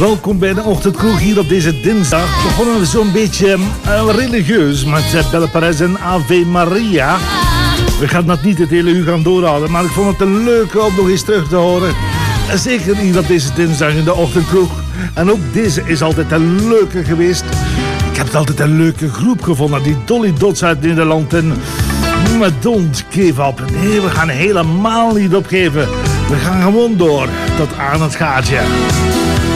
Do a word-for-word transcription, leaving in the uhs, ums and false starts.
Welkom bij de ochtendkroeg hier op deze dinsdag. We begonnen we zo'n beetje uh, religieus met uh, Belle Perez en Ave Maria. We gaan dat niet het hele uur gaan doorhouden, maar ik vond het een leuke om nog eens terug te horen. En zeker hier op deze dinsdag in de ochtendkroeg. En ook deze is altijd een leuke geweest. Ik heb het altijd een leuke groep gevonden, die Dolly Dots uit Nederland. En maar don't give up. Nee, we gaan helemaal niet opgeven. We gaan gewoon door tot aan het gaatje.